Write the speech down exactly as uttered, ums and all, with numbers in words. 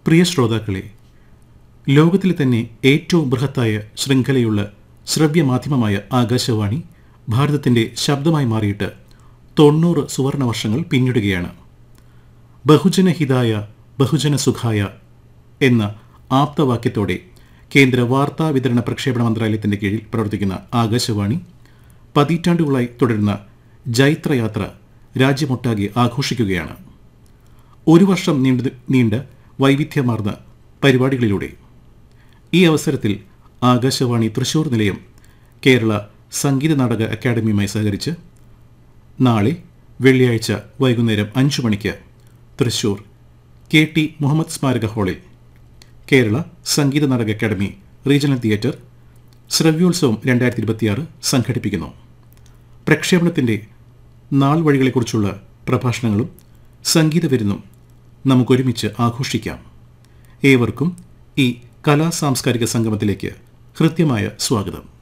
പ്രിയ ശ്രോതാക്കളെ, ലോകത്തിലെ തന്നെ ഏറ്റവും ബൃഹത്തായ ശൃംഖലയുള്ള ശ്രവ്യമാധ്യമമായ ആകാശവാണി ഭാരതത്തിൻ്റെ ശബ്ദമായി മാറിയിട്ട് തൊണ്ണൂറ് സുവർണ വർഷങ്ങൾ പിന്നിടുകയാണ്. ബഹുജനഹിതായ ബഹുജന സുഖായ എന്ന ആപ്തവാക്യത്തോടെ കേന്ദ്ര വാർത്താ വിതരണ പ്രക്ഷേപണ മന്ത്രാലയത്തിൻ്റെ കീഴിൽ പ്രവർത്തിക്കുന്ന ആകാശവാണി പതിറ്റാണ്ടുകളായി തുടരുന്ന ജൈത്രയാത്ര രാജ്യമൊട്ടാകെ ആഘോഷിക്കുകയാണ്. ഒരു വർഷം നീണ്ട നീണ്ട വൈവിധ്യമാർന്ന പരിപാടികളിലൂടെ. ഈ അവസരത്തിൽ ആകാശവാണി തൃശൂർ നിലയം കേരള സംഗീത നാടക അക്കാദമിയുമായി സഹകരിച്ച് നാളെ വെള്ളിയാഴ്ച വൈകുന്നേരം അഞ്ചു മണിക്ക് തൃശൂർ കെ ടി മുഹമ്മദ് സ്മാരക ഹാളിൽ Kerala Sangeetha Nataka academy regional theatre ശ്രവ്യോത്സവം രണ്ടായിരത്തി ഇരുപത്തിയാറ് സംഘടിപ്പിക്കുന്നു. പ്രക്ഷേപണത്തിൻ്റെ നാൾ വഴികളെക്കുറിച്ചുള്ള പ്രഭാഷണങ്ങളും സംഗീത വിരുന്നും നമുക്കൊരുമിച്ച് ആഘോഷിക്കാം. ഏവർക്കും ഈ കലാ സാംസ്കാരിക സംഗമത്തിലേക്ക് ഹൃദ്യമായ സ്വാഗതം.